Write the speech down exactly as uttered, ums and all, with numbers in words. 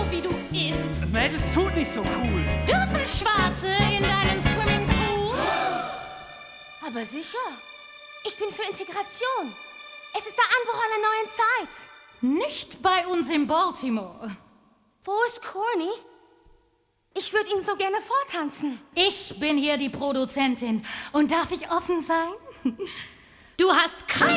wie du isst. Mädels tut nicht so cool. Dürfen Schwarze in deinen Swimmingpool? Aber sicher. Ich bin für Integration. Es ist der Anbruch einer neuen Zeit. Nicht bei uns in Baltimore. Wo ist Corny? Ich würde ihn so gerne vortanzen. Ich bin hier die Produzentin. Und darf ich offen sein? Du hast keine